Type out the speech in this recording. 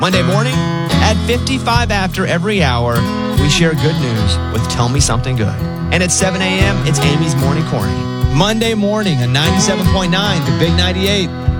Monday morning at 55 after every hour, we share good news with Tell Me Something Good. And at 7 a.m., it's Amy's Morning Corny. Monday morning on 97.9, the Big 98.